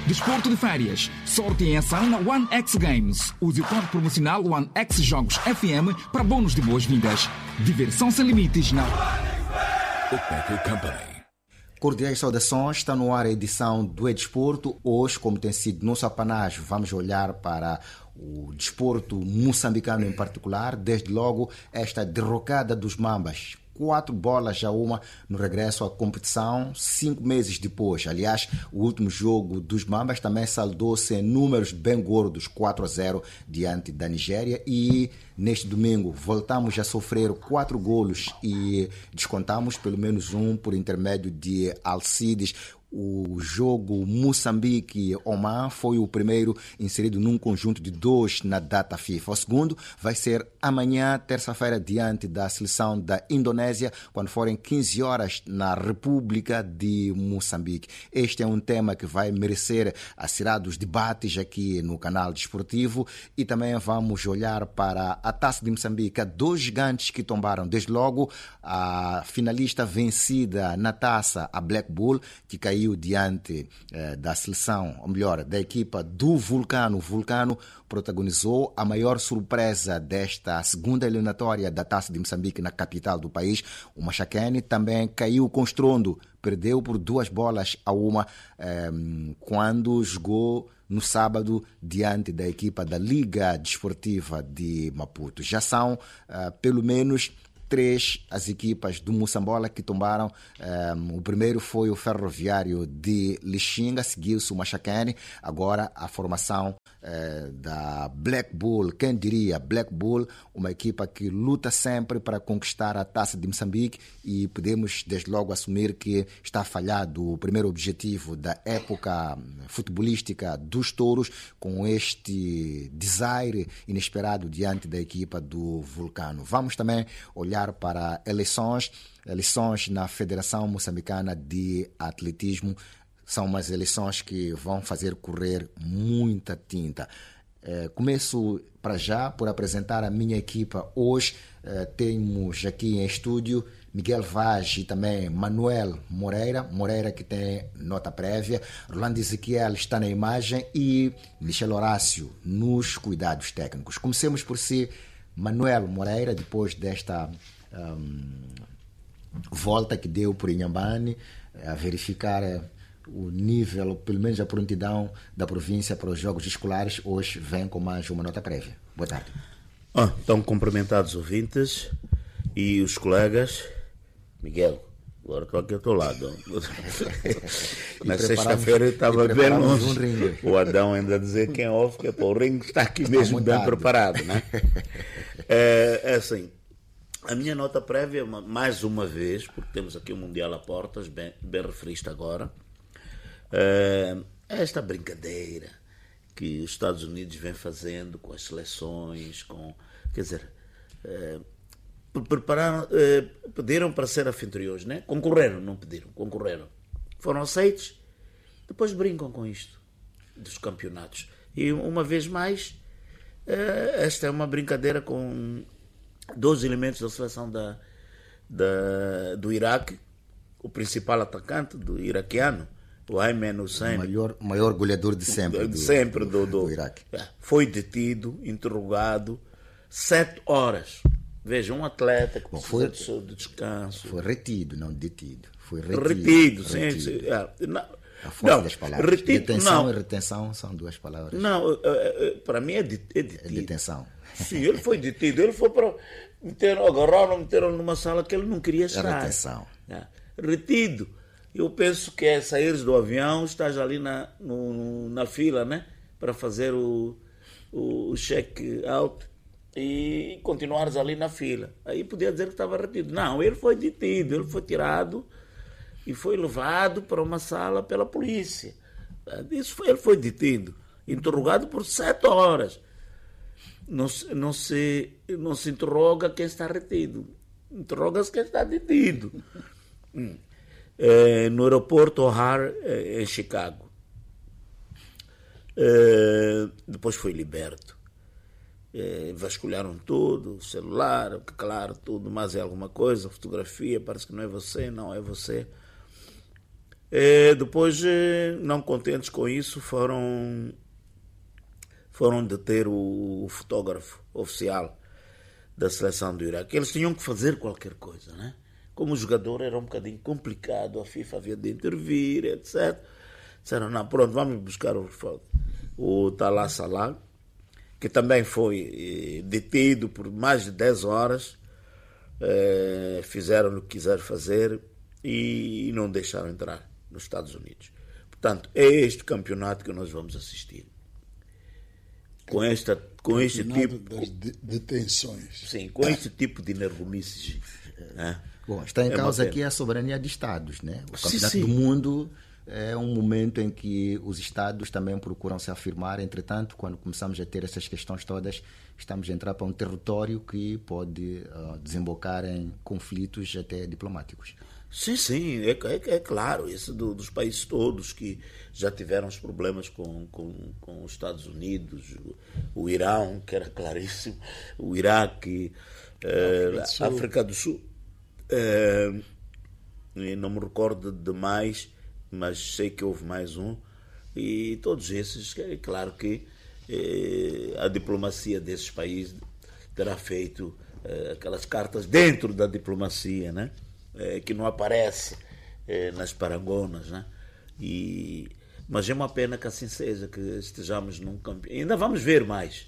Desporto de férias. Sorte em ação na One X Games. Use o código promocional One X Jogos FM para bônus de boas-vindas. Diversão sem limites na Bookmaker Company. Cordiais saudações, está no ar a edição do Desporto. Hoje, como tem sido nosso apanágio, vamos olhar para o desporto moçambicano em particular. Desde logo, esta derrocada dos Mambas. 4 bolas a 1 no regresso à competição, 5 meses depois. Aliás, o último jogo dos Mambas também saldou-se em números bem gordos, 4-0 diante da Nigéria. E neste domingo voltamos a sofrer 4 golos e descontamos pelo menos um por intermédio de Alcides. O jogo Moçambique-Oman foi o primeiro inserido num conjunto de 2 na data FIFA. O segundo vai ser amanhã, terça-feira, diante da seleção da Indonésia, quando forem 15 horas na República de Moçambique. Este é um tema que vai merecer acirados debates aqui no canal desportivo e também vamos olhar para a Taça de Moçambique. Há 2 gigantes que tombaram. Desde logo, a finalista vencida na taça, a Black Bull, que caiu diante da seleção, ou melhor, da equipa do Vulcano. O Vulcano protagonizou a maior surpresa desta segunda eliminatória da Taça de Moçambique na capital do país. O Machacane também caiu com estrondo, perdeu por 2 bolas a 1 quando jogou no sábado diante da equipa da Liga Desportiva de Maputo. Já são pelo menos 3 as equipas do Moçambola que tombaram. O primeiro foi o Ferroviário de Lixinga, seguiu-se o Machacane. Agora a formação da Black Bull. Quem diria? Black Bull, uma equipa que luta sempre para conquistar a Taça de Moçambique, e podemos desde logo assumir que está falhado o primeiro objetivo da época futebolística dos Touros, com este desaire inesperado diante da equipa do Vulcano. Vamos também olhar para eleições na Federação Moçambicana de Atletismo. São umas eleições que vão fazer correr muita tinta. Começo para já por apresentar a minha equipa. Hoje temos aqui em estúdio Miguel Vaz e também Manuel Moreira que tem nota prévia, Rolando Ezequiel está na imagem e Michel Horácio nos cuidados técnicos. Comecemos por si, Manuel Moreira, depois desta volta que deu por Inhambane, a verificar o nível, ou pelo menos a prontidão da província para os jogos escolares, hoje vem com mais uma nota prévia. Boa tarde. Então, cumprimentados os ouvintes e os colegas. Miguel, agora estou aqui ao teu lado. Na sexta-feira eu estava bem longe. O Adão ainda dizer quem ouve, que o ringue está aqui mesmo bem preparado, né? É assim, a minha nota prévia, mais uma vez, porque temos aqui o Mundial a portas, bem referiste agora, esta brincadeira que os Estados Unidos vêm fazendo com as seleções, quer dizer, pediram para ser anfitriões, né? Concorreram, não pediram, concorreram. Foram aceitos, depois brincam com isto, dos campeonatos. E uma vez mais, esta é uma brincadeira com 2 elementos da seleção do Iraque, o principal atacante do iraquiano, o Ayman Hussein, maior goleador de sempre do Iraque. Foi detido, interrogado 7 horas. Veja, um atleta que precisa de descanso. Foi retido, não detido. Foi retido. Sim. A força das palavras. Retido, detenção e retenção são 2 palavras. Não, para mim é detido. É detenção. Sim, ele foi detido. Ele foi para... meteram numa sala que ele não queria estar. É retenção. Retido. Eu penso que é sair do avião, estás ali na fila, né? Para fazer o check-out e continuares ali na fila. Aí podia dizer que estava retido. Não, ele foi detido, ele foi tirado e foi levado para uma sala pela polícia. Ele foi detido, interrogado por 7 horas. Não se interroga quem está retido, interroga-se quem está detido. No aeroporto O'Hare, em Chicago. Depois foi liberto. Vasculharam tudo, o celular, claro, tudo, mas é alguma coisa, fotografia, parece que não é você, não é você. Depois, não contentes com isso, foram deter o fotógrafo oficial da seleção do Iraque. Eles tinham que fazer qualquer coisa, né? Como o jogador era um bocadinho complicado, a FIFA havia de intervir, etc. Disseram, não, pronto, vamos buscar o Talal Salah, que também foi detido por mais de 10 horas, fizeram o que quiseram fazer e não deixaram entrar nos Estados Unidos. Portanto, é este campeonato que nós vamos assistir. Com este tipo das detenções. Sim, com este tipo de energúmeces. Bom, está em causa aqui a soberania de Estados, né? O campeonato do mundo é um momento em que os Estados também procuram se afirmar. Entretanto, quando começamos a ter essas questões todas, estamos a entrar para um território que pode desembocar em conflitos até diplomáticos. Sim, é claro, isso dos países todos que já tiveram os problemas com os Estados Unidos, o Irão, que era claríssimo, o Iraque, a África do Sul. Não me recordo de mais, mas sei que houve mais um, e todos esses, é claro que a diplomacia desses países terá feito aquelas cartas dentro da diplomacia, né? Que não aparece nas parangonas, né? Mas é uma pena que assim seja, que estejamos num campeonato. Ainda vamos ver mais.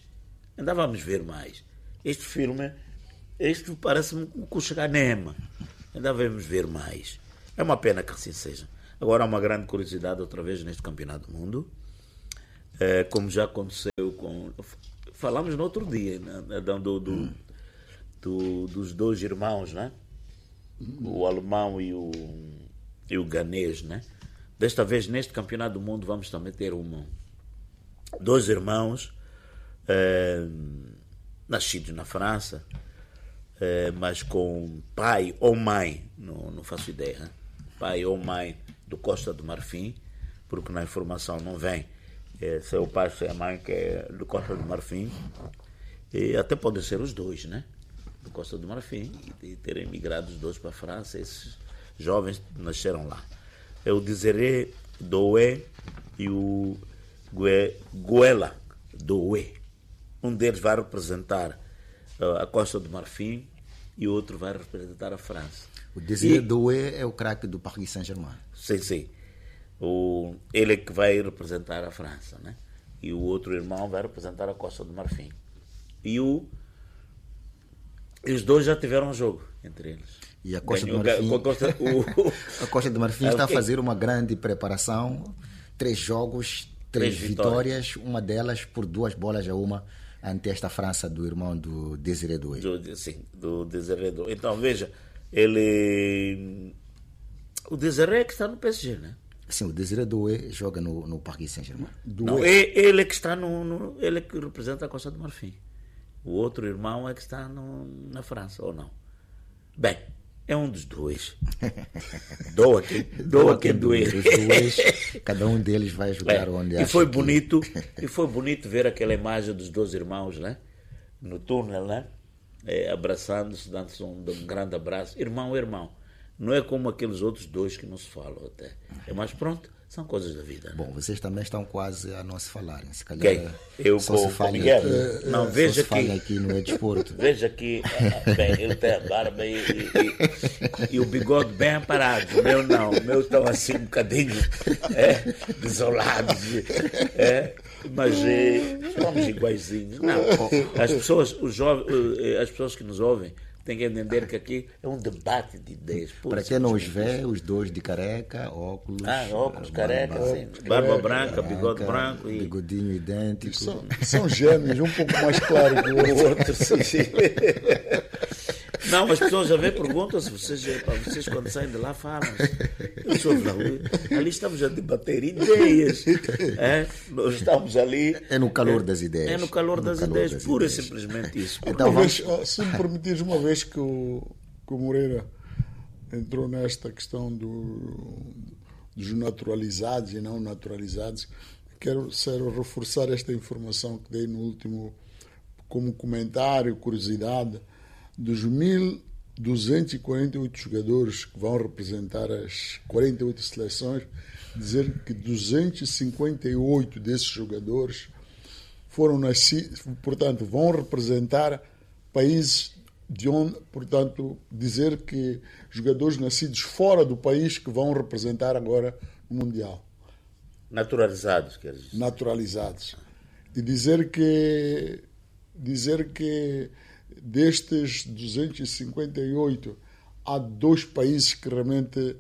Este filme, parece-me um Cuxaganema. Ainda vamos ver mais. É uma pena que assim seja. Agora há uma grande curiosidade outra vez neste Campeonato do Mundo. Como já aconteceu com... Falamos no outro dia, né? Dos dois irmãos, né? O alemão e o ganês, né? Desta vez, neste Campeonato do Mundo, vamos também ter dois irmãos nascidos na França, mas com pai ou mãe, não faço ideia, né? Pai ou mãe do Costa do Marfim, porque na informação não vem se é o pai, se é a mãe que é do Costa do Marfim, e até podem ser os dois, né? Do Costa do Marfim, e terem migrado os dois para a França. Esses jovens nasceram lá. É o Désiré Doué e o Guela Doué. Um deles vai representar a Costa do Marfim e o outro vai representar a França. O Désiré Doué é o craque do Paris Saint-Germain. Sim. Ele é que vai representar a França, né? E o outro irmão vai representar a Costa do Marfim. E os dois já tiveram um jogo entre eles. E a Costa do Marfim, a Costa do Marfim está a fazer uma grande preparação. 3 jogos, 3 vitórias, uma delas por 2 bolas a uma ante esta França do irmão do Désiré Doué. Sim, do Désiré Doué. Então, veja, o Désiré é que está no PSG, né? Sim, o Désiré Doué joga no Paris Saint-Germain. Não, ele é que está ele é que representa a Costa do Marfim. O outro irmão é que está na França, ou não? Bem, é um dos dois. Doa quem doer. Os dois, cada um deles vai jogar onde acha. E foi bonito ver aquela imagem dos 2 irmãos, né? No túnel, né? Abraçando-se, dando-se um grande abraço. Irmão. Não é como aqueles outros 2 que não se falam até. Mas pronto, são coisas da vida. Né? Bom, vocês também estão quase a não se falarem. Se calhar eu só se fala Miguel. Aqui, não, veja só se fala aqui no desporto. Veja que ele tem a barba e o bigode bem aparado. O meu não. O meu estão assim um bocadinho desolados. Mas somos iguaizinhos. Não, as pessoas que nos ouvem tem que entender que aqui é um debate de ideias. Para quem não os vê, os 2 de careca, óculos. Óculos, careca, sim. Barba branca, bigode branco. Bigodinho idêntico. São gêmeos, um pouco mais claro que o outro. Sim. Não, as pessoas já vêm perguntam se vocês quando saem de lá falam. Ali estamos a debater ideias. Nós estamos ali. É no calor das ideias. É no calor das ideias, pura e simplesmente isso. Então, se me permitires, uma vez que o Moreira entrou nesta questão dos naturalizados e não naturalizados, quero reforçar esta informação que dei no último, como comentário, curiosidade. Dos 1.000 248 jogadores que vão representar as 48 seleções, dizer que 258 desses jogadores foram nascidos, portanto, vão representar países de onde, portanto, dizer que jogadores nascidos fora do país que vão representar agora o Mundial. Naturalizados, quer dizer. Naturalizados. E dizer que destes 258 há 2 países que realmente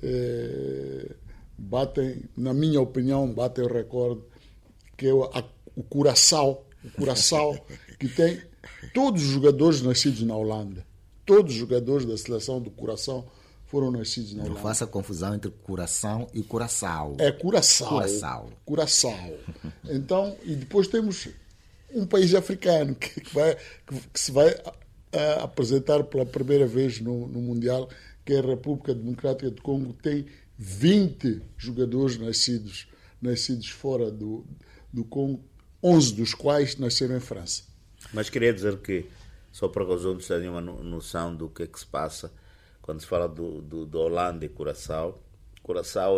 batem, na minha opinião, batem o recorde, que é o Curaçao. O Curaçao, que tem todos os jogadores nascidos na Holanda. Todos os jogadores da seleção do Curaçao foram nascidos na Holanda. Não faça confusão entre Curaçao e Curaçao. É Curaçao. Então, e depois temos um país africano que se vai apresentar pela primeira vez no Mundial, que é a República Democrática do Congo, tem 20 jogadores nascidos fora do Congo, 11 dos quais nasceram em França. Mas queria dizer que, só para que os outros tenham uma noção do que é que se passa, quando se fala do Holanda e Curaçao, Curaçao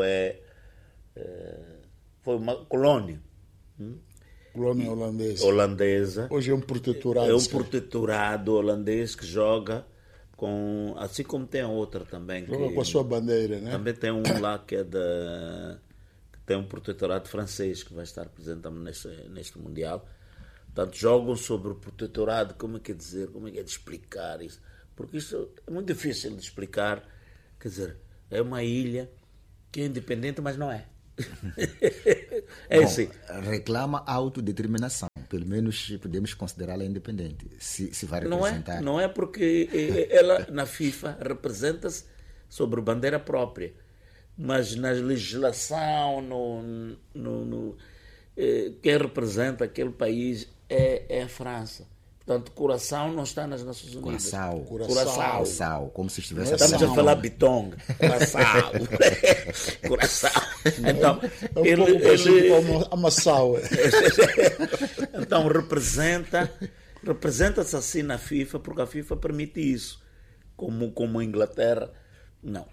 foi uma colônia. Colônia holandesa. Hoje é um protetorado. É um protetorado holandês que joga com... Assim como tem a outra também. Joga com a sua bandeira, né? Também tem um lá que é que tem um protetorado francês que vai estar presente também neste Mundial. Portanto, jogam sobre o protetorado. Como é que é dizer? Como é que é de explicar isso? Porque isso é muito difícil de explicar. Quer dizer, é uma ilha que é independente, mas não é. Bom, assim. Reclama autodeterminação. Pelo menos podemos considerá-la independente. Se vai representar. Não é porque ela na FIFA representa-se sobre bandeira própria. Mas na legislação, quem representa aquele país é a França. Portanto, Curaçao não está nas Nações Unidas. Curaçao. Como se estivesse Estamos a falar Bitong. Curaçao. Então, ele amassau. Então, representa-se assim na FIFA, porque a FIFA permite isso. Como a Inglaterra. Não,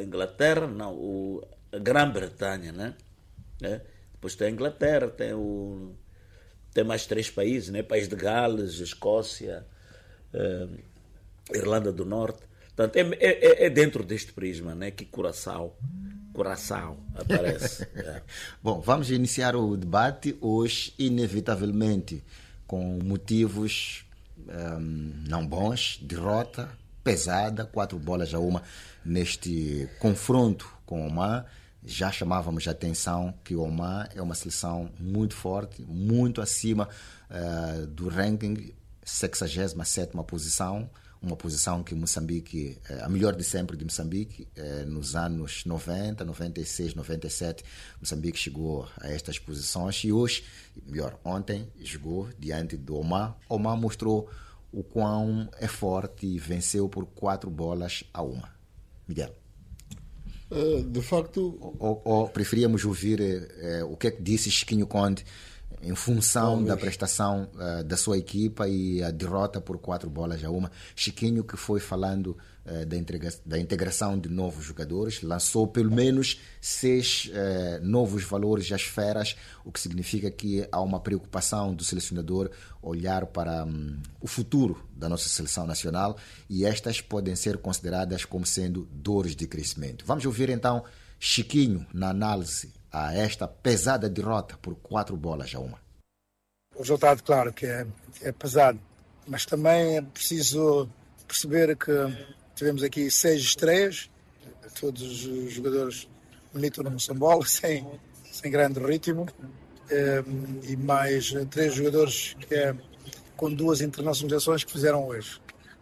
a Grã-Bretanha, né? Depois tem a Inglaterra, tem mais 3 países, né? País de Gales, Escócia, Irlanda do Norte. Portanto, é dentro deste prisma, né, que Curaçao aparece. Bom, vamos iniciar o debate hoje, inevitavelmente, com motivos não bons, derrota pesada, 4-1 neste confronto com o Oman. Já chamávamos a atenção que o Oman é uma seleção muito forte, muito acima do ranking, 67ª posição, uma posição que Moçambique, a melhor de sempre de Moçambique, nos anos 90, 96, 97, Moçambique chegou a estas posições e hoje, ontem, jogou diante do Oman. O Oman mostrou o quão é forte e venceu por 4-1. Miguel. De facto... Ou preferíamos ouvir o que é que disse Chiquinho Conde em função da prestação da sua equipa e a derrota por 4-1. Chiquinho, que foi falando da integração de novos jogadores, lançou pelo menos 6 novos valores às feras, o que significa que há uma preocupação do selecionador olhar para o futuro da nossa seleção nacional e estas podem ser consideradas como sendo dores de crescimento. Vamos ouvir então Chiquinho na análise a esta pesada derrota por 4-1. O resultado, claro, que é pesado, mas também é preciso perceber que tivemos aqui 6 estreias, todos os jogadores bonitos no Moçambola, sem grande ritmo, e mais 3 jogadores com 2 internacionalizações que fizeram hoje.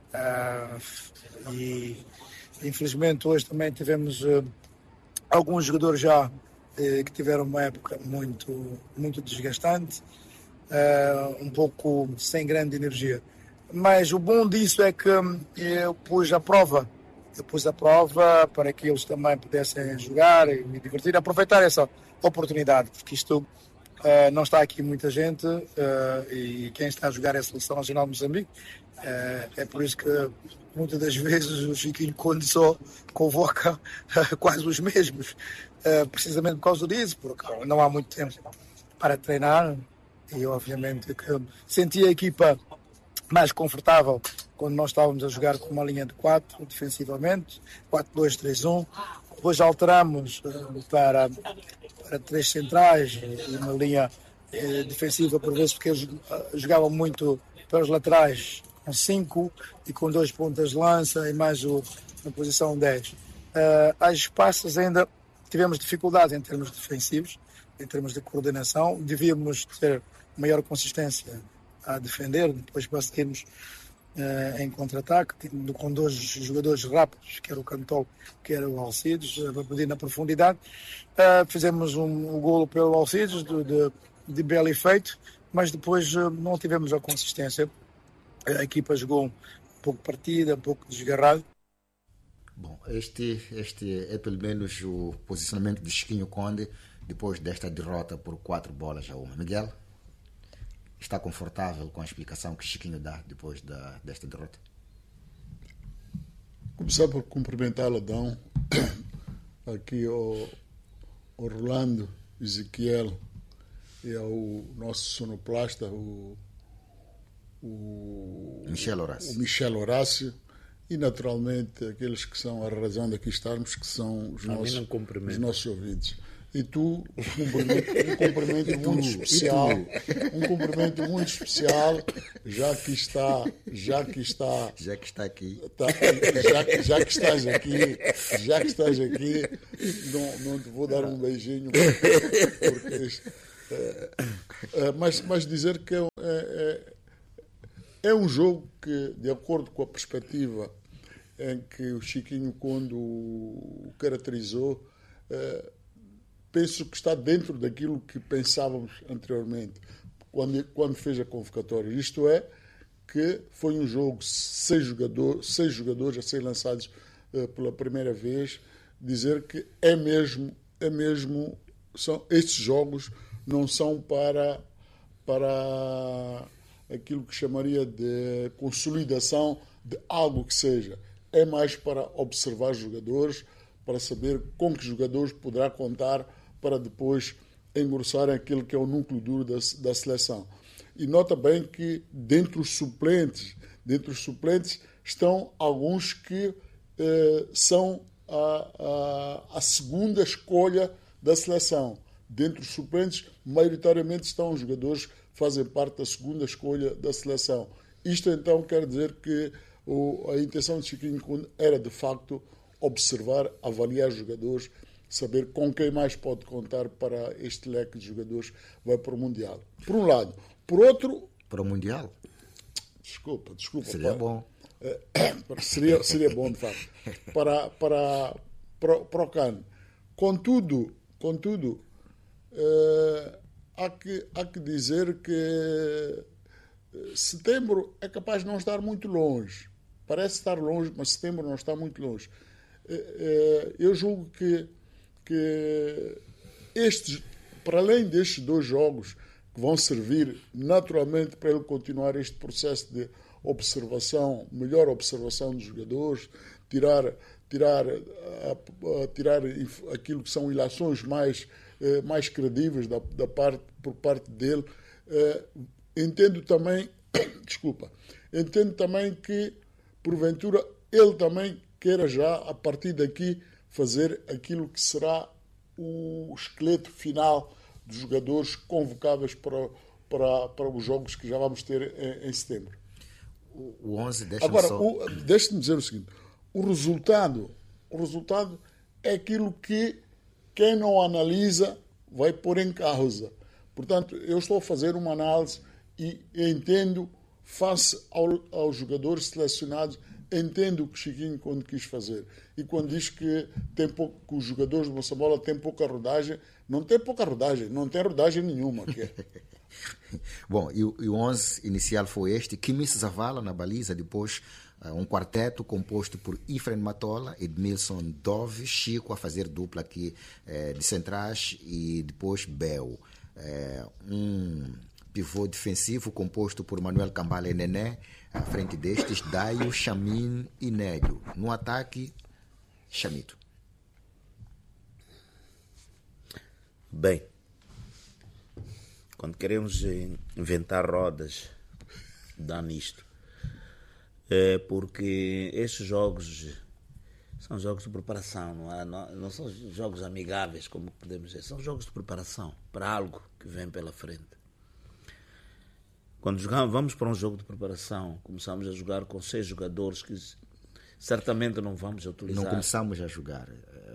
E infelizmente hoje também tivemos alguns jogadores já que tiveram uma época muito, muito desgastante, um pouco sem grande energia. Mas o bom disso é que eu pus a prova para que eles também pudessem jogar e me divertir, aproveitar essa oportunidade, porque isto Não está aqui muita gente e quem está a jogar é a Seleção Nacional de Moçambique. É por isso que muitas das vezes o Chiquinho Conde só convoca quase os mesmos, precisamente por causa disso, porque não há muito tempo para treinar e obviamente que senti a equipa mais confortável quando nós estávamos a jogar com uma linha de 4 defensivamente, 4-2-3-1. Depois alteramos para 3 centrais e uma linha defensiva por vezes, porque eles jogavam muito pelos laterais com 5 e com 2 pontas de lança e mais na posição 10. Às espaços ainda tivemos dificuldades em termos defensivos, em termos de coordenação. Devíamos ter maior consistência a defender, depois para seguirmos em contra-ataque, com 2 jogadores rápidos, que era o Cantol, que era o Alcides, para pedir na profundidade. Fizemos um golo pelo Alcides, de belo efeito, mas depois não tivemos a consistência. A equipa jogou um pouco partida, um pouco desgarrado. Bom, este é pelo menos o posicionamento de Chiquinho Conde depois desta derrota por 4-1. Miguel, está confortável com a explicação que Chiquinho dá depois desta derrota? Começar por cumprimentar o Adão, aqui ao Rolando, Ezequiel e ao nosso sonoplasta, o Michel Horácio, e naturalmente aqueles que são a razão de aqui estarmos, que são os nossos ouvidos. E tu, um cumprimento muito especial, já que estás aqui, não te vou dar um beijinho, mas dizer que é um jogo que, de acordo com a perspectiva em que o Chiquinho Conde o caracterizou, penso que está dentro daquilo que pensávamos anteriormente, quando fez a convocatória. Isto é, que foi um jogo, 6 jogadores a serem lançados pela primeira vez. Dizer que é mesmo, estes jogos não são para aquilo que chamaria de consolidação de algo que seja. É mais para observar jogadores, para saber com que jogadores poderá contar para depois engrossar aquilo que é o núcleo duro da seleção. E nota bem que dentre os suplentes estão alguns que são a segunda escolha da seleção. Dentre os suplentes, maioritariamente estão os jogadores que fazem parte da segunda escolha da seleção. Isto então quer dizer que a intenção de Chiquinho Conde era de facto observar, avaliar os jogadores, saber com quem mais pode contar para este leque de jogadores que vai para o Mundial. Por um lado. Por outro... Para o Mundial? Desculpa. Seria bom. Seria bom, de facto. Para o CAN. Contudo, há que dizer que setembro é capaz de não estar muito longe. Parece estar longe, mas setembro não está muito longe. Eu julgo que para além destes 2 jogos que vão servir naturalmente para ele continuar este processo de observação, melhor observação dos jogadores, tirar aquilo que são ilações mais credíveis por parte dele. Entendo também que porventura ele também queira já a partir daqui fazer aquilo que será o esqueleto final dos jogadores convocáveis para os jogos que já vamos ter em setembro. O 11 deixa-me Agora, só... deixe-me dizer o seguinte, o resultado é aquilo que quem não analisa vai pôr em causa. Portanto, eu estou a fazer uma análise e entendo, face aos jogadores selecionados, entendo o que Chiquinho Conde quis fazer. E quando diz que os jogadores de Moçambola têm pouca rodagem, não tem pouca rodagem, não tem rodagem nenhuma. Bom, e o 11 inicial foi este: Kimis Zavala na baliza, depois um quarteto composto por Ifren Matola, Edmilson Dove, Chico a fazer dupla aqui de centrais e depois Bel. Um pivô defensivo composto por Manuel Cambala e Nené, à frente destes, Daio, Chamin e Nélio. No ataque, Chamito. Bem, quando queremos inventar rodas, dá nisto. É porque estes jogos são jogos de preparação, não são jogos amigáveis, como podemos dizer, são jogos de preparação para algo que vem pela frente. Quando vamos para um jogo de preparação, começamos a jogar com 6 jogadores que certamente não vamos utilizar. Não começamos a jogar.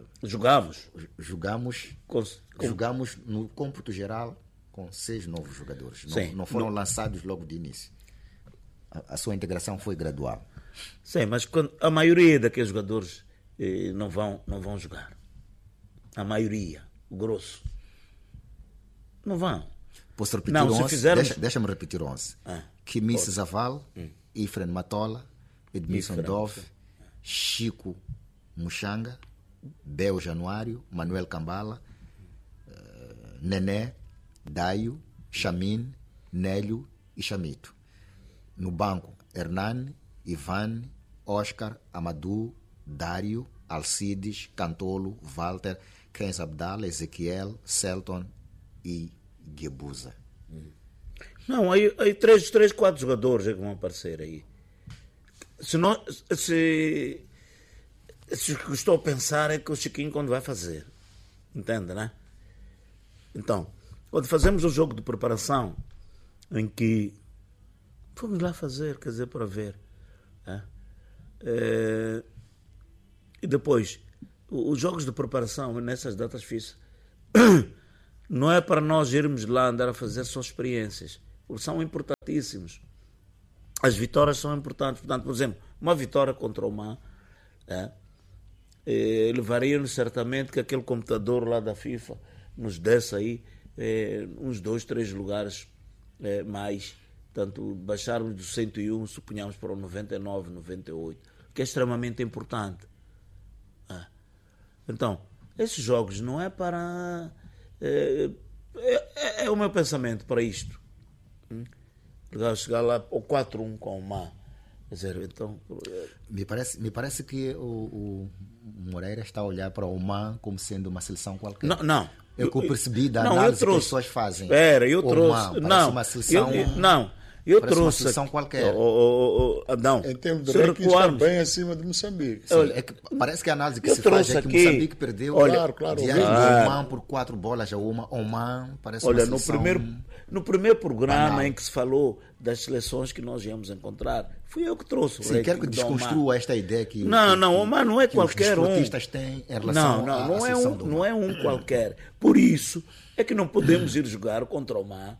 Jogamos no cômputo geral com 6 novos jogadores. Não foram lançados logo de início. A sua integração foi gradual. Sim, mas a maioria daqueles jogadores não vão jogar. A maioria, o grosso. Não vão. Posso repetir 11? Deixa-me repetir 11. Kimis Zaval, Ifren Matola, Edmilson Dove, Chico Muxanga, Bel Januário, Manuel Cambala, Nené, Daio, Chamin, Nélio e Chamito. No banco, Hernani, Ivan, Oscar, Amadou, Dário, Alcides, Cantolo, Walter, Kenz Abdala, Ezequiel, Celton e Guebuza. Não, aí 4 jogadores é que vão aparecer aí. Se o que estou a pensar é que o Chiquinho quando vai fazer. Entende, né? Então, quando fazemos o jogo de preparação, em que vamos lá fazer, quer dizer, para ver. E depois, os jogos de preparação nessas datas fixas não é para nós irmos lá andar a fazer só experiências, porque são importantíssimos. As vitórias são importantes. Portanto, por exemplo, uma vitória contra o Man levaria-nos certamente que aquele computador lá da FIFA nos desse aí uns 2, 3 lugares mais. Portanto, baixarmos do 101, suponhamos, para o 99, 98, que é extremamente importante. Então, esses jogos não é para... É o meu pensamento para isto. Chegar lá ao 4-1 com o MA. Quer dizer, então... Me parece que o Moreira está a olhar para o MA como sendo uma seleção qualquer. Não. É o que eu percebi da análise que as pessoas fazem. Eu trouxe... Uma seleção... Eu trouxe uma seleção qualquer. Não. Em termos de ranking está bem acima de Moçambique. Sim, parece que a análise que se faz é que Moçambique perdeu diante do Oman por 4 bolas a uma. Oman parece uma seleção... No primeiro programa em que se falou das seleções que nós íamos encontrar, fui eu que trouxe. Sim, quero que desconstrua esta ideia que Oman não é qualquer os desportistas têm em relação à seleção do Oman. Não é um qualquer. Por isso é que não podemos ir jogar contra o Oman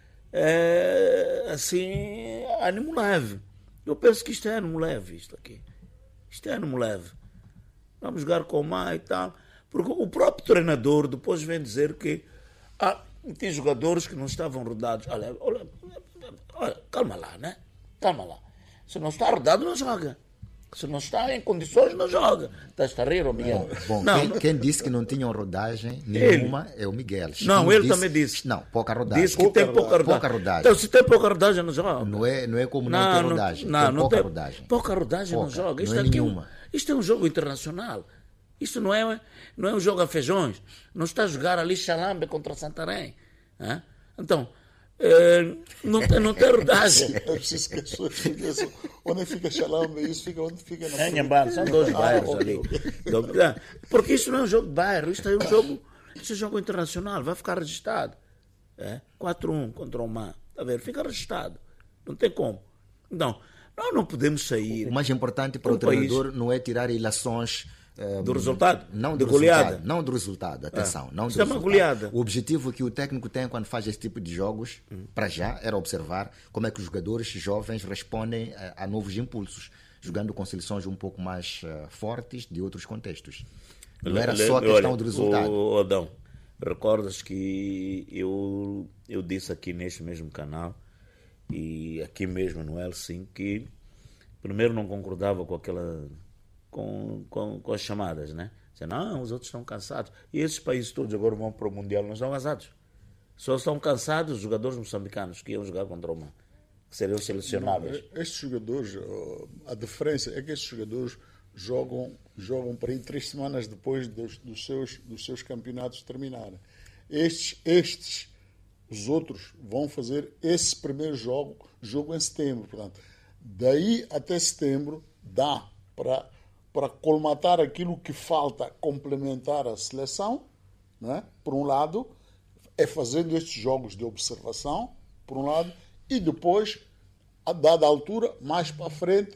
assim, ânimo leve. Eu penso que isto é ânimo leve, isto aqui. Isto é ânimo leve. Vamos jogar com o Oman e tal. Porque o próprio treinador depois vem dizer que tem jogadores que não estavam rodados. Olha, calma lá, né? Calma lá. Se não está rodado, não joga. Se não está em condições, não joga. Estás a rir, Miguel? Bom, quem disse que não tinham rodagem nenhuma é o Miguel. Ele também disse. Não, pouca rodagem. Disse que tem pouca rodagem. Então, se tem pouca rodagem, não joga. Não é como não ter rodagem. Tem pouca rodagem. Pouca rodagem não joga. Não é nenhuma. Isto é um jogo internacional. Isto não é um jogo a feijões. Não está a jogar ali Xalambe contra Santarém. Então, não tem rodagem. É preciso que as pessoas fiquem onde fica Xalambe, isso fica onde fica na frente. São 2 bairros ali. Porque isso não é um jogo de bairro, isto é um jogo internacional, vai ficar registrado. 4-1 contra o Oman. Está a ver? Fica registrado. Não tem como. Então, nós não podemos sair. O mais importante para o treinador não é tirar ilações do resultado? Não de goleada? Resultado. Não do resultado, atenção. Não do Isso resultado. É uma goleada. O objetivo que o técnico tem quando faz esse tipo de jogos, para já, era observar como é que os jogadores jovens respondem a novos impulsos, jogando com seleções um pouco mais fortes de outros contextos. Não era só a questão do resultado. Adão, recordas que eu disse aqui neste mesmo canal e aqui mesmo no Helsinki que primeiro não concordava com aquela... Com as chamadas, né? Dizendo, não, os outros estão cansados. E esses países todos agora vão para o Mundial, não estão cansados. Só estão cansados os jogadores moçambicanos que iam jogar contra o Oman, que seriam selecionáveis. Estes jogadores, a diferença é que estes jogadores jogam para ir 3 semanas depois dos seus campeonatos terminarem. Os outros vão fazer esse primeiro jogo em setembro. Portanto, daí até setembro dá para colmatar aquilo que falta, complementar a seleção, né? Por um lado, é fazendo estes jogos de observação, por um lado, e depois, a dada altura, mais para frente,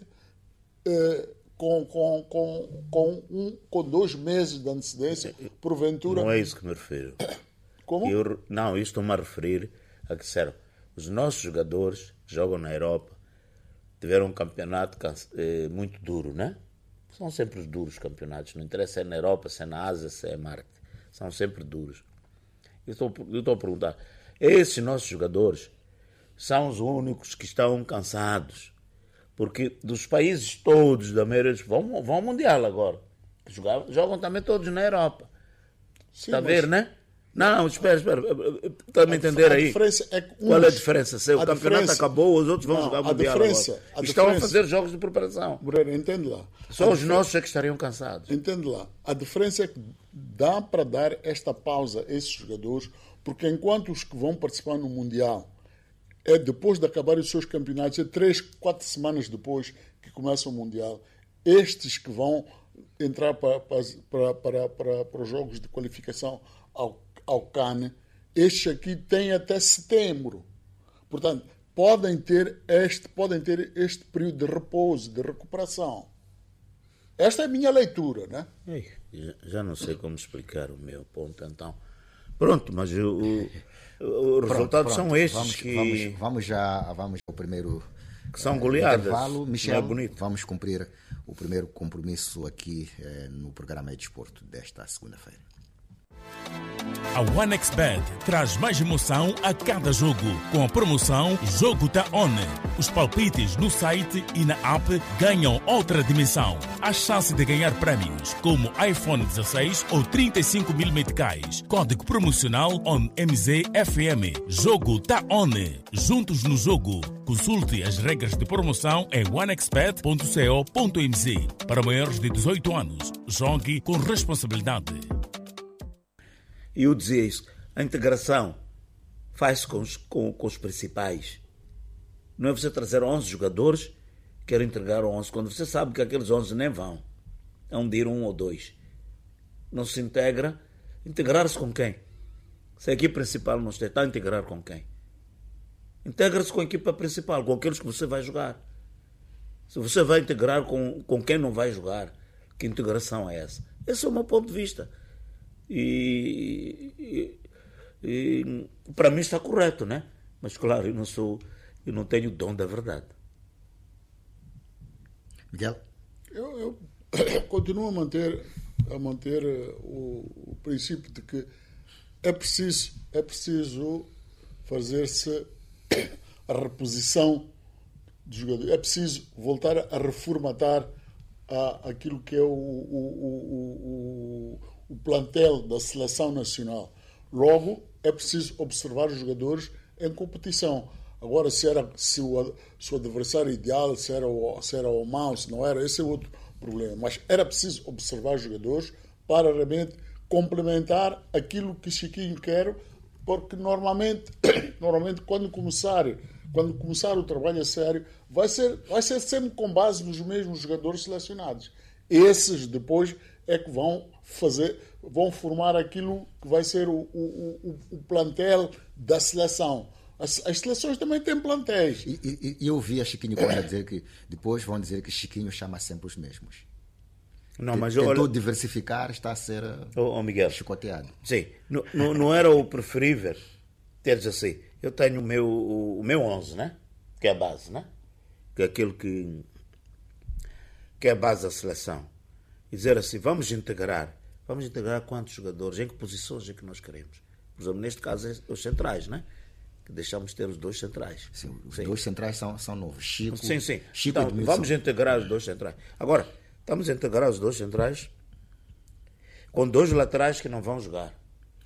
com 2 meses de antecedência, porventura... Não é isso que me refiro. Como? Não, isso estou-me a referir a que disseram, os nossos jogadores que jogam na Europa tiveram um campeonato muito duro, né? São sempre duros os campeonatos, não interessa se é na Europa, se é na Ásia, se é Marte, são sempre duros. Eu estou a perguntar, esses nossos jogadores são os únicos que estão cansados, porque dos países todos da maioria vão ao Mundial agora, jogam também todos na Europa. Sim, está a ver, né? Não, espera. Está-me a entender aí? Qual é a diferença? Se o campeonato acabou, os outros vão jogar Mundial agora. Estão a fazer jogos de preparação. Moreira, entende lá. Só os nossos é que estariam cansados. Entende lá. A diferença é que dá para dar esta pausa a esses jogadores, porque enquanto os que vão participar no Mundial, depois de acabar os seus campeonatos, 3, 4 semanas depois que começa o Mundial, estes que vão entrar para os jogos de qualificação ao CAN, estes aqui têm até setembro. Portanto, podem ter este período de repouso, de recuperação. Esta é a minha leitura, né? Já não sei como explicar o meu ponto, então. Pronto, mas os resultados são estes vamos ao primeiro... Que são goleadas. Intervalo. Michel, é bonito. Vamos cumprir o primeiro compromisso aqui no programa de desporto desta segunda-feira. A OneXBet traz mais emoção a cada jogo, com a promoção Jogo Tá On. Os palpites no site e na app ganham outra dimensão. Há chance de ganhar prémios, como iPhone 16 ou 35 mil meticais. Código promocional ONMZFM. Jogo Tá On. Juntos no jogo. Consulte as regras de promoção em onexbet.co.mz. Para maiores de 18 anos, jogue com responsabilidade. E eu dizia isso, a integração faz-se com os principais. Não é você trazer 11 jogadores, quero entregar 11, quando você sabe que aqueles 11 nem vão. É de ir 1 ou 2. Não se integra. Integrar-se com quem? Se a equipe principal não está a integrar com quem? Integra-se com a equipa principal, com aqueles que você vai jogar. Se você vai integrar com quem não vai jogar, que integração é essa? Esse é o meu ponto de vista. E para mim está correto, né? Mas claro, eu não tenho o dom da verdade. Miguel? Eu continuo a manter o princípio de que é preciso fazer-se a reposição de jogadores. É preciso voltar a reformatar aquilo que é o plantel da seleção nacional. Logo, é preciso observar os jogadores em competição. Agora, se o adversário ideal, se era o mau, se não era, esse é outro problema. Mas era preciso observar os jogadores para realmente complementar aquilo que Chiquinho quer, porque normalmente quando começar o trabalho a sério, vai ser sempre com base nos mesmos jogadores selecionados. Esses depois é que vão formar aquilo que vai ser o plantel da seleção. As seleções também têm plantéis. E eu ouvi a Chiquinho quando dizer que depois vão dizer que Chiquinho chama sempre os mesmos. Não, mas tentou diversificar, está a ser Miguel, chicoteado. Sim, não era o preferível teres assim. Eu tenho o meu 11, né? Que é a base, né? Que é aquilo que é a base da seleção. E dizer assim, vamos integrar quantos jogadores, em que posições é que nós queremos. Por exemplo, neste caso, os centrais, né? Que deixamos de ter os 2 centrais. Sim, os 2 centrais são novos. Chico, sim. Chico então, vamos integrar os 2 centrais. Agora, estamos a integrar os 2 centrais com 2 laterais que não vão jogar.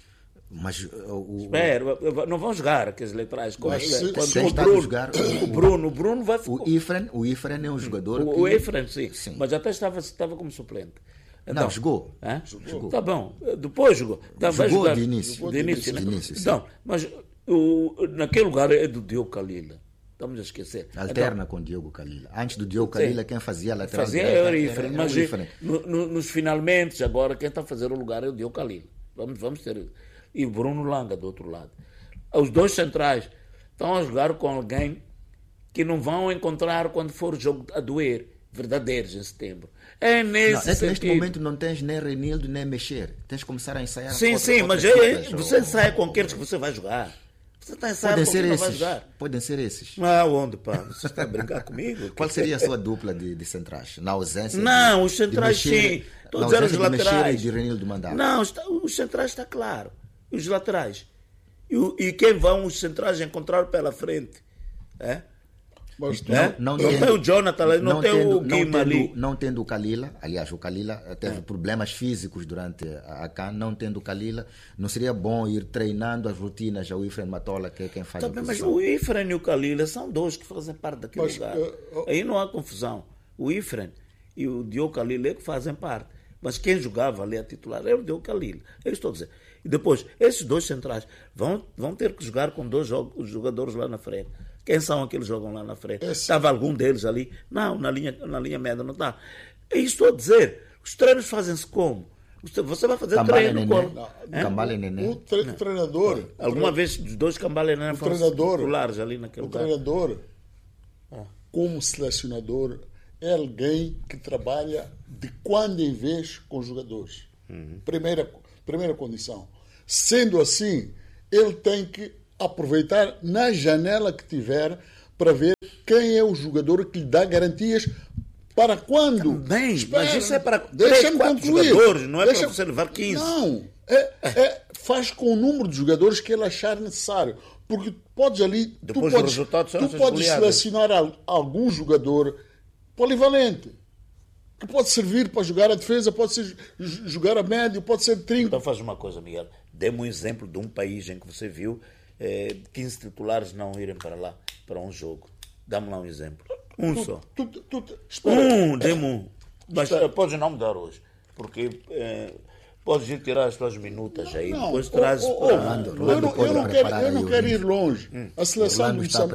Mas Espera, não vão jogar aqueles laterais. Quem está a jogar? O Bruno vai ficar. O Ifren é um jogador. O Ifren, sim. Mas até estava como suplente. Então, não, jogou. Jogou. Tá bom. Depois jogou. Então, jogou vai jogar de início. De início, né? Então, mas naquele lugar é do Diogo Kalila. Estamos a esquecer. Alterna com o Diogo Kalila. Antes do Diogo Kalila, quem fazia a lateral era o Ifren. Mas nos finalmente, agora, quem está a fazer o lugar é o Diogo Kalila. Vamos ter. E o Bruno Langa do outro lado. Os dois centrais estão a jogar com alguém que não vão encontrar quando for o jogo a doer, verdadeiros em setembro. É nesse momento não tens nem Renildo nem mexer. Tens que começar a ensaiar. Sim, mas você ensaia com aqueles que você vai jogar. Você está ensaiando com quem vai jogar. Podem ser esses. Onde, pá? Você está a brincar comigo? Qual seria a sua dupla de centrais? Na ausência os centrais sim. Todos eram os laterais. De Renildo mandar. Não, os centrais está claro. Os laterais. E quem vão os centrais encontrar pela frente? Mas não tem o Jonathan ali, não tem o Guima ali. Não tendo o Kalila, aliás, o Kalila teve problemas físicos durante a CAN, não tendo o Kalila, não seria bom ir treinando as rotinas ao Ifren Matola, que é quem faz a posição. Mas o Ifren e o Kalila são dois que fazem parte daquele lugar. Aí não há confusão. O Ifren e o Diogo Kalila é que fazem parte. Mas quem jogava ali a titular era o Diogo Kalila. Eu estou a dizer. E depois, esses dois centrais vão ter que jogar com dois jogadores lá na frente. Quem são aqueles que jogam lá na frente? Estava algum deles ali? Não, na linha média não está. É isso que estou a dizer. Os treinos fazem-se como? Você vai fazer treino com... Cambale e Nenê. O treinador... Alguma vez os dois Cambale e Nenê foram titulares ali naquele lugar. O treinador, como selecionador, é alguém que trabalha de quando em vez com os jogadores. Primeira condição. Sendo assim, ele tem que aproveitar na janela que tiver para ver quem é o jogador que lhe dá garantias para quando. Bem, mas isso é para 3, 4 jogadores, não é para você levar 15. Não, faz com o número de jogadores que ele achar necessário. Porque podes ali, depois tu podes selecionar algum jogador polivalente, que pode servir para jogar a defesa, pode ser jogar a médio, pode ser trinco. Então faz uma coisa, Miguel. Dê-me um exemplo de um país em que você viu 15 titulares não irem para lá, para um jogo. Dá-me lá um exemplo. Só. Dê-me um. Mas podes não me dar hoje, porque podes ir tirar as tuas minutas aí, depois trazes para... Eu não quero ir longe. A seleção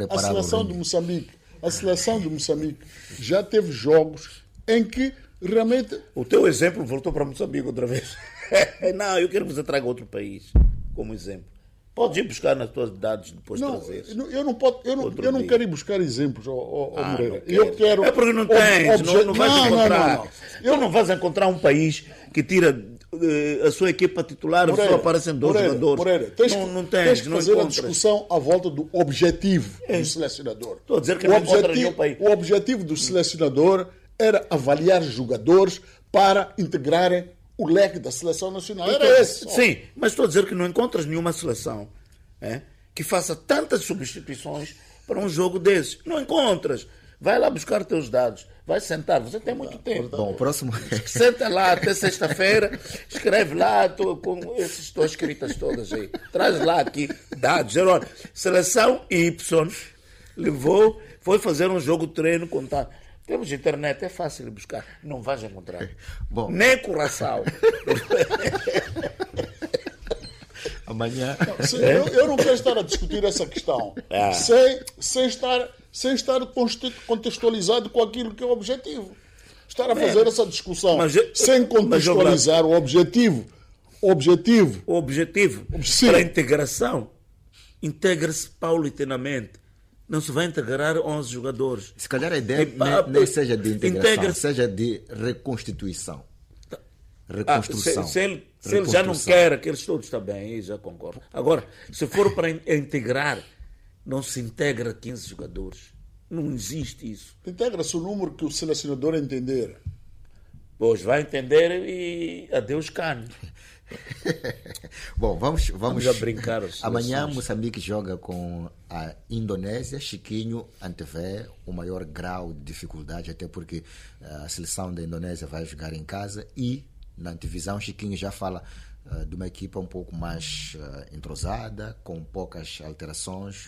de Moçambique já teve jogos em que realmente... O teu exemplo voltou para Moçambique outra vez. Não, eu quero que você traga outro país como exemplo. Pode ir buscar nas tuas dados depois trazer. Eu não quero ir buscar exemplos, Moreira. Eu quero... É porque não tens, não vais encontrar. Tu não vais encontrar um país que tira a sua equipa titular, Moreira, só aparecem dois jogadores. Moreira, tens que fazer a discussão à volta do objetivo do selecionador. Estou a dizer que não encontra nenhum país. O objetivo do selecionador era avaliar jogadores para integrarem o leque da seleção nacional. Era esse. Sim, mas estou a dizer que não encontras nenhuma seleção que faça tantas substituições para um jogo desses. Não encontras. Vai lá buscar teus dados. Vai sentar. Você tem muito tempo. Bom, próximo... Senta lá até sexta-feira. Escreve lá com essas tuas escritas todas aí. Traz lá aqui dados. Olha, seleção Y foi fazer um jogo treino com tal. Temos internet, é fácil de buscar. Não vais encontrar. Bom. Nem Curaçao. Amanhã... Eu não quero estar a discutir essa questão sem estar contextualizado com aquilo que é o objetivo. Estar a fazer essa discussão sem contextualizar o objetivo. O objetivo para a integração, integra-se paulatinamente. Não se vai integrar 11 jogadores. Se calhar a ideia nem seja de integração, seja de reconstituição. Reconstrução. Se ele já não quer aqueles todos, está bem, aí já concordo. Agora, se for para integrar, não se integra 15 jogadores. Não existe isso. Integra-se o número que o selecionador entender. Pois vai entender e adeus carne. Bom, vamos a brincar. Amanhã Moçambique joga com a Indonésia. Chiquinho antevê o maior grau de dificuldade, até porque a seleção da Indonésia vai jogar em casa e na antevisão Chiquinho já fala de uma equipa um pouco mais entrosada, com poucas alterações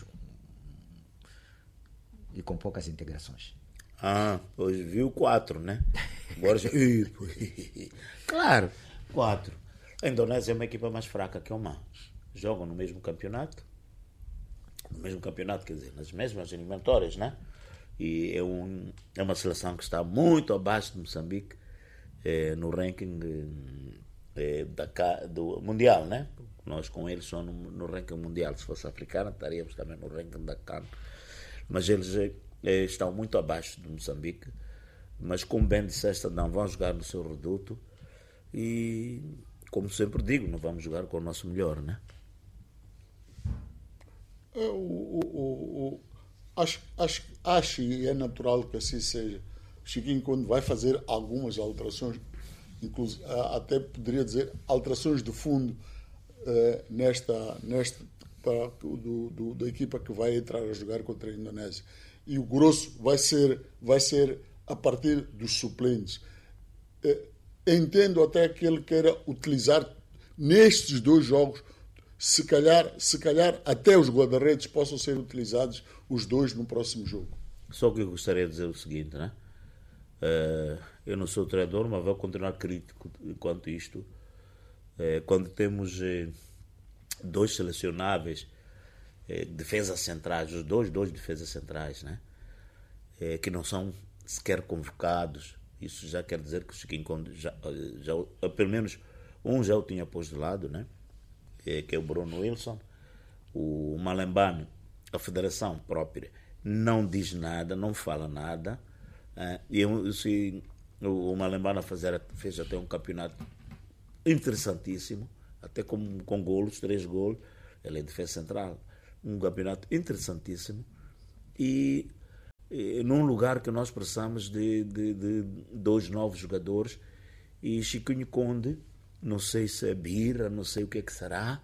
e com poucas integrações. Hoje viu 4, né? Agora já... Claro, 4. A Indonésia é uma equipa mais fraca que o Oman. Jogam no mesmo campeonato. No mesmo campeonato, quer dizer, nas mesmas eliminatórias, né? E é uma seleção que está muito abaixo de Moçambique no ranking do Mundial, né? Nós com eles só no ranking mundial. Se fosse africano, estaríamos também no ranking da CAN. Mas eles estão muito abaixo de Moçambique. Mas, como bem disseste, não vão jogar no seu reduto. E, como sempre digo, não vamos jogar com o nosso melhor, né? Acho e é natural que assim seja. O Chiquinho, quando vai fazer algumas alterações, inclusive, até poderia dizer alterações de fundo da equipa que vai entrar a jogar contra a Indonésia. E o grosso vai ser a partir dos suplentes. Entendo até que ele queira utilizar nestes 2 jogos, se calhar até os guarda-redes possam ser utilizados os 2 no próximo jogo. Só que eu gostaria de dizer o seguinte, né? Eu não sou treinador, mas vou continuar crítico quanto isto. Quando temos 2 selecionáveis, defesas centrais, os dois defesas centrais, né? Que não são sequer convocados, isso já quer dizer que o Chiquinho já pelo menos um já o tinha posto de lado, né? Que é o Bruno Wilson. O Malembane, a federação própria, não diz nada, não fala nada. E o Malembane fez até um campeonato interessantíssimo, até com golos, 3 golos. Ele é defesa central. Um campeonato interessantíssimo. E num lugar que nós precisamos de 2 novos jogadores. E Chiquinho Conde, não sei se é birra, não sei o que é que será,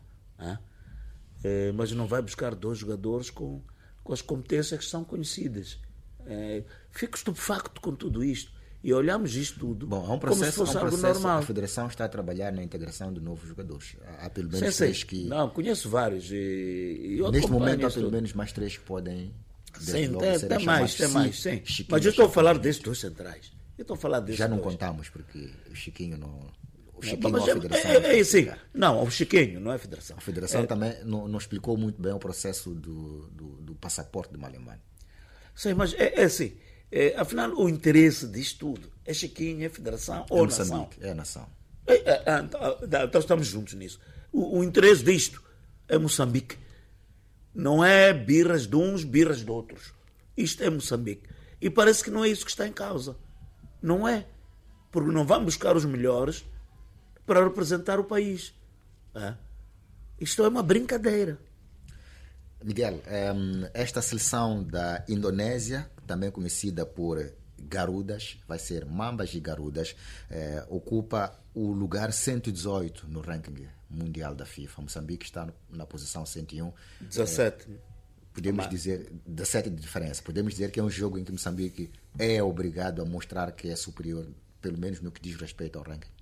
mas não vai buscar 2 jogadores com as competências que são conhecidas. Fico estupefacto com tudo isto. E olhamos isto tudo como se fosse algo normal. A Federação está a trabalhar na integração de novos jogadores. Há pelo menos 3 que... Não, conheço vários. Neste momento há pelo menos mais 3 que podem... Sim, tem mais, sim. Mas eu estou a falar desses 2 centrais. Já não contamos, porque o Chiquinho não... O Chiquinho não é a Federação. Sim. Não, o Chiquinho não é a Federação. A Federação também não explicou muito bem o processo do passaporte de Malembane. Sim, mas é assim. Afinal, o interesse disto tudo é Chiquinho, é Federação ou nação? É a nação. Então estamos juntos nisso. O interesse disto é Moçambique. Não é birras de uns, birras de outros. Isto é Moçambique. E parece que não é isso que está em causa. Não é. Porque não vamos buscar os melhores para representar o país. Isto é uma brincadeira. Miguel, esta seleção da Indonésia, também conhecida por Garudas, vai ser Mambas e Garudas, ocupa o lugar 118 no ranking mundial da FIFA. Moçambique está na posição 101. 17. Podemos dizer, 17 de diferença. Podemos dizer que é um jogo em que Moçambique é obrigado a mostrar que é superior, pelo menos no que diz respeito ao ranking.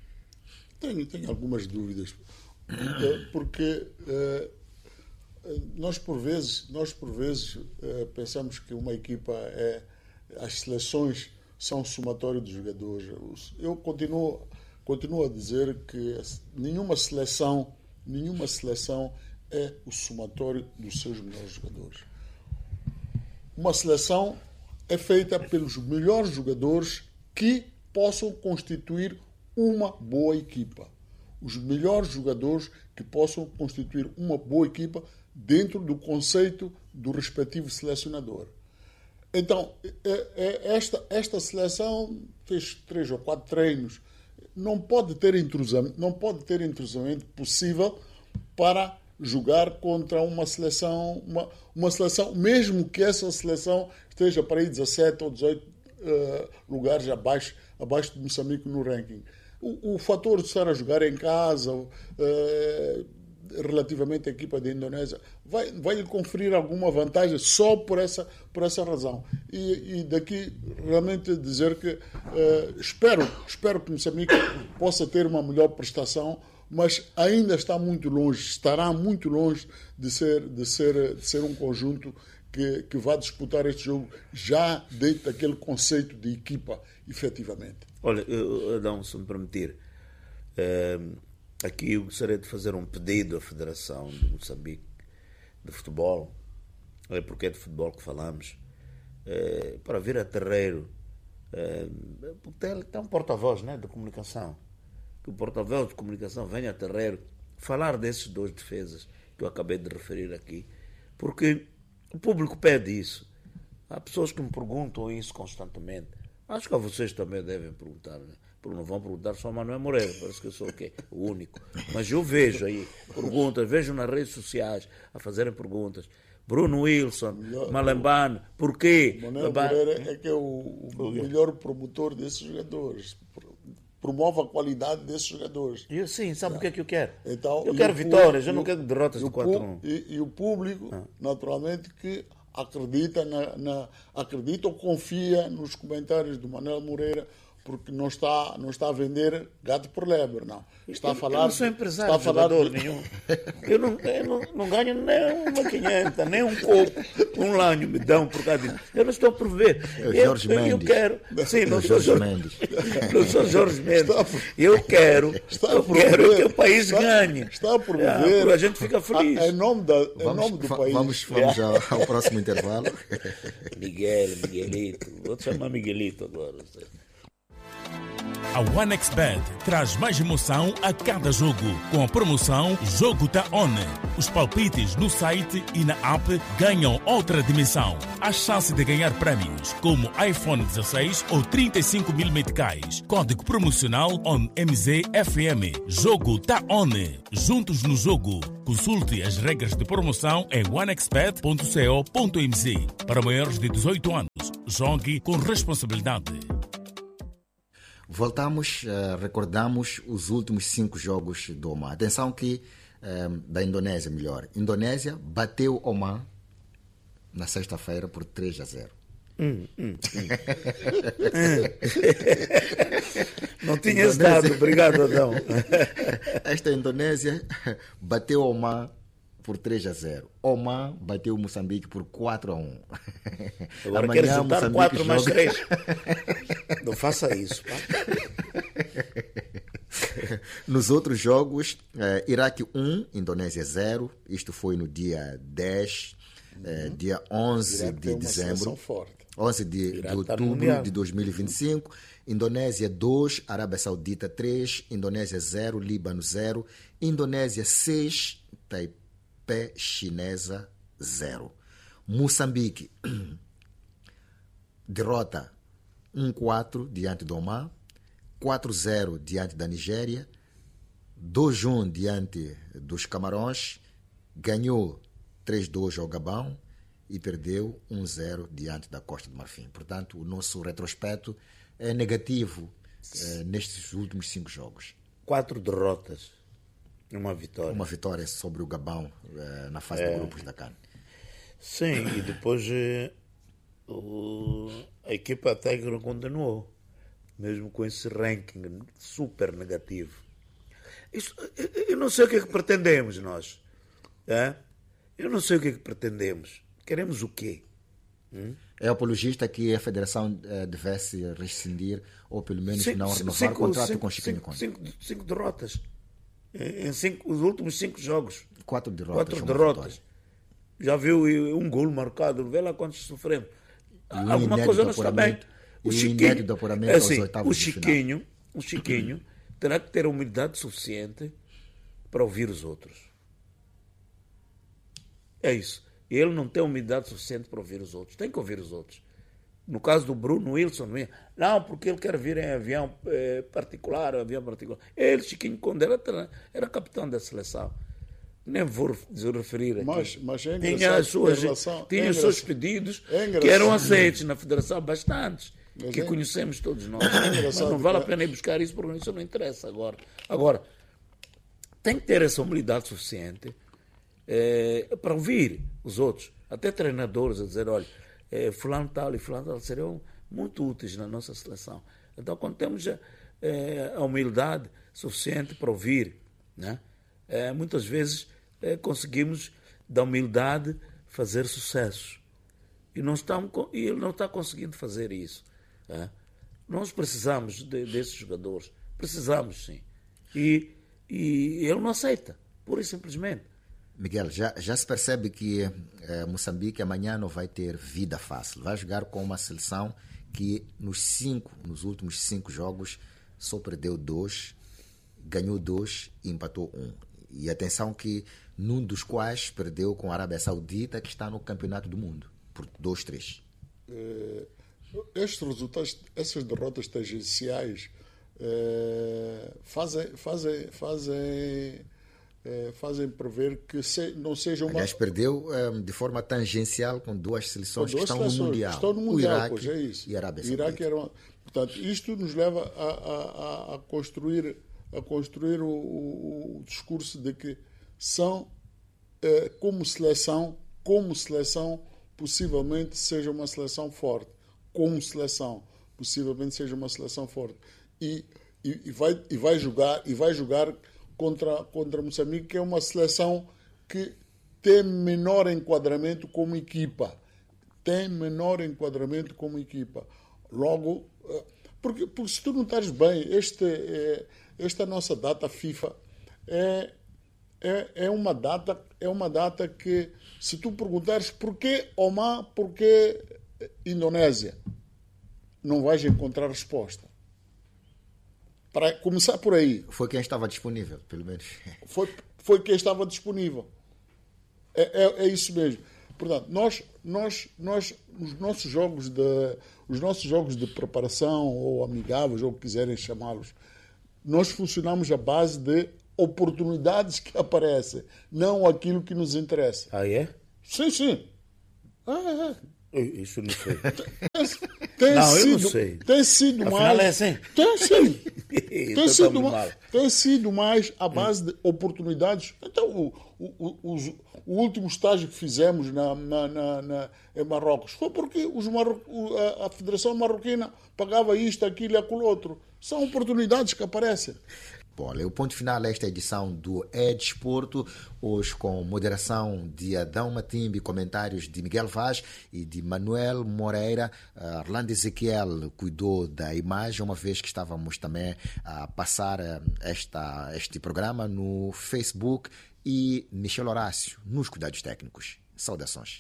Tenho algumas dúvidas, porque nós por vezes pensamos que uma equipa as seleções são um somatório de jogadores. Eu continuo a dizer que nenhuma seleção é o somatório dos seus melhores jogadores. Uma seleção é feita pelos melhores jogadores que possam constituir uma boa equipa. Os melhores jogadores que possam constituir uma boa equipa dentro do conceito do respectivo selecionador. Então, esta seleção fez 3 ou 4 treinos. Não pode ter entrosamento possível para jogar contra uma seleção, mesmo que essa seleção esteja para aí 17 ou 18 lugares abaixo de Moçambique no ranking. O fator de estar a jogar em casa, relativamente à equipa da Indonésia, vai lhe conferir alguma vantagem só por essa razão. E daqui realmente dizer que espero que Moçambique possa ter uma melhor prestação, mas ainda está muito longe, estará muito longe de ser um conjunto que vai disputar este jogo já dentro daquele conceito de equipa, efetivamente. Olha, Adão, se me permitir, aqui eu gostaria de fazer um pedido à Federação de Moçambique de Futebol, porque é de futebol que falamos, para vir a terreiro, tem um porta-voz, né, de comunicação, que o porta-voz de comunicação venha a terreiro falar desses 2 defesas que eu acabei de referir aqui, porque o público pede isso. Há pessoas que me perguntam isso constantemente. Acho que a vocês também devem perguntar, né? Porque não vão perguntar só a Manuel Moreira, parece que eu sou o quê? O único. Mas eu vejo aí perguntas, vejo nas redes sociais a fazerem perguntas. Bruno Wilson, Malembano, porquê? Manuel Moreira é que é o melhor promotor desses jogadores. Promove a qualidade desses jogadores. Sim, sabe o que é que eu quero? Então, eu quero vitórias, eu não quero derrotas de 4-1. E o público, naturalmente, que acredita, acredita ou confia nos comentários do Manuel Moreira, porque não está a vender gato por lebre, não. Está a falar, eu não sou empresário, jogador nenhum. Eu não ganho nem uma 500, nem um coco, um lanho me dão por causa disso. Eu não estou a prever. Jorge Mendes. Eu quero. Sim, não sou Jorge Mendes. Não sou Jorge Mendes. Eu quero que o país ganhe. Está a promover. A gente fica feliz. Em nome do país. Vamos ao próximo intervalo. Miguelito. Vou te chamar Miguelito agora. A OneXBet traz mais emoção a cada jogo, com a promoção Jogo Tá On. Os palpites no site e na app ganham outra dimensão. Há chance de ganhar prémios, como iPhone 16 ou 35 mil meticais. Código promocional ONMZFM. Jogo Tá On. Juntos no jogo. Consulte as regras de promoção em onexbet.co.mz. Para maiores de 18 anos, jogue com responsabilidade. Voltamos, recordamos os últimos 5 jogos do Oman. Atenção que, da Indonésia, melhor. Indonésia bateu Oman na sexta-feira por 3-0. Não tinhas dado, obrigado, Adão. Esta Indonésia bateu Oman por 3-0. Oman bateu Moçambique por 4-1. Agora quer juntar 4 mais 3. Não faça isso. Pá. Nos outros jogos, Iraque 1, Indonésia 0. Isto foi no dia 10, dia 11 de dezembro. 11 de outubro de 2025. Indonésia 2, Arábia Saudita 3, Indonésia 0, Líbano 0, Indonésia 6, Taipei Chinesa 0. Moçambique, derrota 1-4 diante do Oman, 4-0 diante da Nigéria, 2-1 diante dos Camarões, ganhou 3-2 ao Gabão e perdeu 1-0 diante da Costa do Marfim. Portanto, o nosso retrospecto é negativo nestes últimos 5 jogos. 4 derrotas. Uma vitória. Uma vitória sobre o Gabão na fase de grupos da CAN. Sim, e depois a equipa técnica continuou, mesmo com esse ranking super negativo. Eu não sei o que é que pretendemos nós. Eu não sei o que é que pretendemos. Queremos o quê? É apologista que a Federação devesse rescindir ou pelo menos não renovar o contrato com Chiquinho Conde. 5 derrotas. Os últimos 5 jogos. 4 derrotas. 4 derrotas. Já viu um gol marcado? Vê lá quantos sofremos. Alguma coisa não está bem. O inédito apuramento aos oitavos de final. O Chiquinho terá que ter humildade suficiente para ouvir os outros. É isso. Ele não tem humildade suficiente para ouvir os outros. Tem que ouvir os outros. No caso do Bruno Wilson, não, porque ele quer vir em avião particular. Ele, Chiquinho Conde, era capitão da seleção. Nem vou referir aqui. Mas é tinha os seus pedidos que eram aceitos na Federação, bastantes, que conhecemos todos nós. Mas não vale a pena ir buscar isso, porque isso não interessa agora. Agora, tem que ter essa humildade suficiente para ouvir os outros, até treinadores, a dizer, olha, fulano tal e fulano tal seriam muito úteis na nossa seleção. Então, quando temos a humildade suficiente para ouvir né? Muitas vezes conseguimos, da humildade, fazer sucessos. E ele não está conseguindo fazer isso. Né? Nós precisamos desses jogadores. Precisamos, sim. E ele não aceita, pura e simplesmente. Miguel, já se percebe que Moçambique amanhã não vai ter vida fácil. Vai jogar com uma seleção que nos últimos 5 jogos só perdeu 2, ganhou 2 e empatou 1. E atenção que num dos quais perdeu com a Arábia Saudita, que está no Campeonato do Mundo, por 2-3. Estes resultados, essas derrotas tangenciais fazem prever que não seja uma... Aliás, perdeu de forma tangencial com 2 seleções que estão no Mundial. Estão no Mundial, o Iraque, pois é isso. E a Arábia Saudita. Portanto, isto nos leva a construir o discurso de que são, como seleção, possivelmente seja uma seleção forte. Como seleção, possivelmente seja uma seleção forte. E vai jogar contra Moçambique, que é uma seleção que tem menor enquadramento como equipa. Logo, porque se tu não estás bem, esta nossa data FIFA é uma data que, se tu perguntares porquê Oman, porquê Indonésia, não vais encontrar resposta. Para começar por aí. Foi quem estava disponível, pelo menos. Foi quem estava disponível. É isso mesmo. Portanto, os nossos jogos de preparação, ou amigáveis, ou o que quiserem chamá-los, nós funcionamos à base de oportunidades que aparecem, não aquilo que nos interessa. Ah, é? Sim. Isso não sei. Eu não sei. Tem sido Afinal mais... é assim? Tem sido mais à base de oportunidades. Então, o último estágio que fizemos em Marrocos foi porque a Federação Marroquina pagava isto, aquilo e aquilo outro. São oportunidades que aparecem. Bom, o ponto final desta edição do Desporto, hoje com moderação de Adão Matimbe, comentários de Miguel Vaz e de Manuel Moreira. Orlando Ezequiel cuidou da imagem, uma vez que estávamos também a passar este programa no Facebook, e Michel Horácio nos cuidados técnicos. Saudações.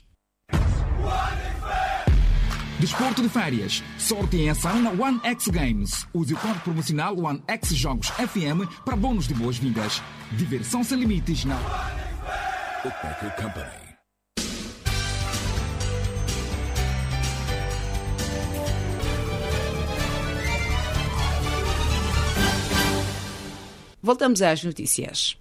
Desporto de férias. Sorte em ação na One X Games. Use o código promocional One X Jogos FM para bônus de boas-vindas. Diversão sem limites na Bookmaker Company. Voltamos às notícias.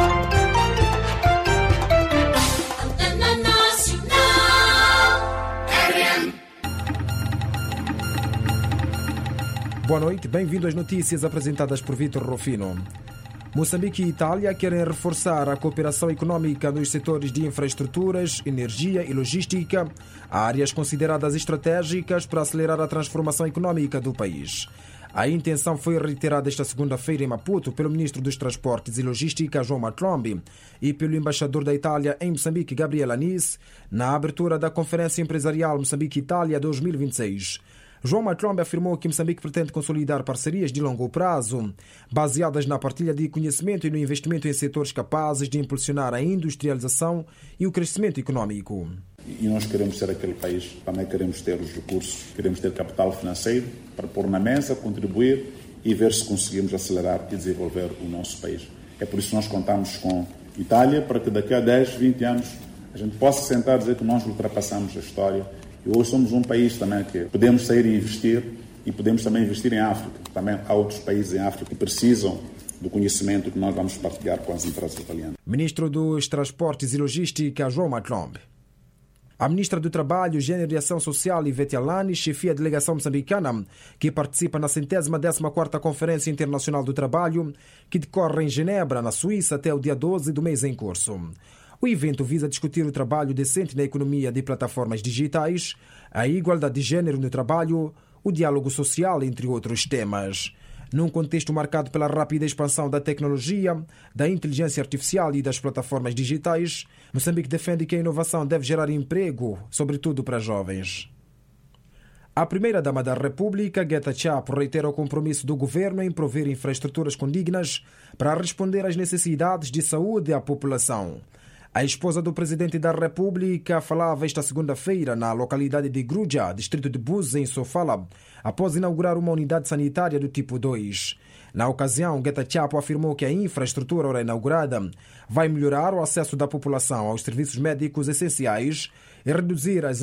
Boa noite, bem-vindo às notícias apresentadas por Vítor Rufino. Moçambique e Itália querem reforçar a cooperação econômica nos setores de infraestruturas, energia e logística, áreas consideradas estratégicas para acelerar a transformação econômica do país. A intenção foi reiterada esta segunda-feira em Maputo pelo ministro dos Transportes e Logística, João Matlombi, e pelo embaixador da Itália em Moçambique, Gabriel Anis, na abertura da Conferência Empresarial Moçambique-Itália 2026. João Matlombi afirmou que Moçambique pretende consolidar parcerias de longo prazo, baseadas na partilha de conhecimento e no investimento em setores capazes de impulsionar a industrialização e o crescimento econômico. E nós queremos ser aquele país, também queremos ter os recursos, queremos ter capital financeiro para pôr na mesa, contribuir e ver se conseguimos acelerar e desenvolver o nosso país. É por isso que nós contamos com a Itália, para que daqui a 10, 20 anos a gente possa sentar e dizer que nós ultrapassamos a história. E hoje somos um país também que podemos sair e investir, e podemos também investir em África. Também há outros países em África que precisam do conhecimento que nós vamos partilhar com as empresas italianas. Ministro dos Transportes e Logística, João Matlombi. A ministra do Trabalho, Gênero e Ação Social, Ivete Alani, chefia a delegação moçambicana, que participa na 114ª Conferência Internacional do Trabalho, que decorre em Genebra, na Suíça, até o dia 12 do mês em curso. O evento visa discutir o trabalho decente na economia de plataformas digitais, a igualdade de gênero no trabalho, o diálogo social, entre outros temas. Num contexto marcado pela rápida expansão da tecnologia, da inteligência artificial e das plataformas digitais, Moçambique defende que a inovação deve gerar emprego, sobretudo para jovens. A primeira-dama da República, Geta Chapo, reitera o compromisso do governo em prover infraestruturas condignas para responder às necessidades de saúde à população. A esposa do presidente da República falava esta segunda-feira na localidade de Gruja, distrito de Buz, em Sofala, após inaugurar uma unidade sanitária do tipo 2. Na ocasião, Geta Chapo afirmou que a infraestrutura ora inaugurada vai melhorar o acesso da população aos serviços médicos essenciais e reduzir as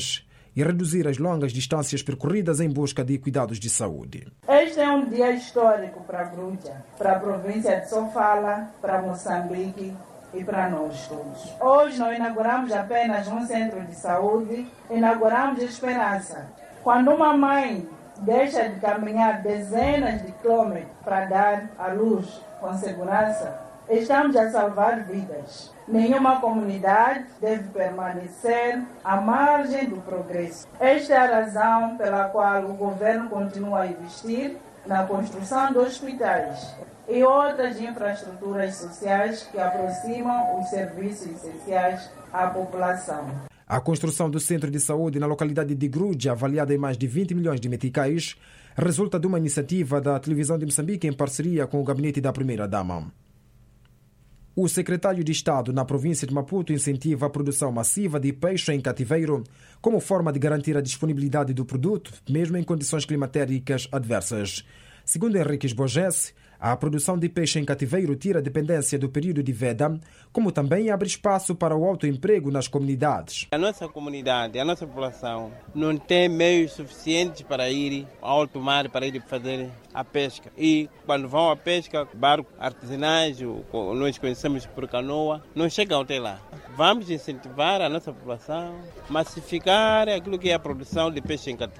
longas distâncias percorridas em busca de cuidados de saúde. Este é um dia histórico para Gruja, para a província de Sofala, para Moçambique e para nós todos. Hoje não inauguramos apenas um centro de saúde, inauguramos esperança. Quando uma mãe deixa de caminhar dezenas de quilômetros para dar à luz com segurança, estamos a salvar vidas. Nenhuma comunidade deve permanecer à margem do progresso. Esta é a razão pela qual o governo continua a investir na construção de hospitais e outras infraestruturas sociais que aproximam os serviços essenciais à população. A construção do centro de saúde na localidade de Gruja, avaliada em mais de 20 milhões de meticais, resulta de uma iniciativa da televisão de Moçambique em parceria com o gabinete da primeira-dama. O secretário de Estado na província de Maputo incentiva a produção massiva de peixe em cativeiro como forma de garantir a disponibilidade do produto, mesmo em condições climatéricas adversas. Segundo Henrique Esbogesse, a produção de peixe em cativeiro tira a dependência do período de veda, como também abre espaço para o autoemprego nas comunidades. A nossa comunidade, a nossa população, não tem meios suficientes para ir ao alto mar, para ir fazer a pesca. E quando vão à pesca, barcos artesanais, nós conhecemos por canoa, não chegam até lá. Vamos incentivar a nossa população, massificar aquilo que é a produção de peixe em cativeiro.